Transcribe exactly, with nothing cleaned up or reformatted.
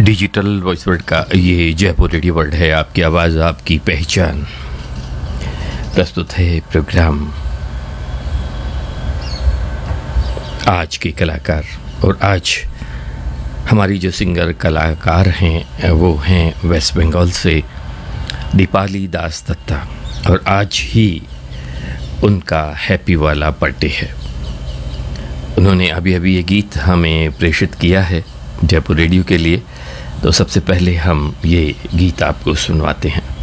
Digital voice world का ये Jaipur radio world है। आपकी आवाज़ आपकी पहचान। प्रस्तुत है प्रोग्राम आज के कलाकार। और आज हमारी जो सिंगर कलाकार हैं वो हैं वेस्ट बंगाल से दीपाली दास दत्ता। और आज ही उनका हैप्पी वाला बर्थडे है। उन्होंने अभी अभी ये गीत हमें प्रेषित किया है जयपुर रेडियो के लिए। तो सबसे पहले हम ये गीत आपको सुनवाते हैं।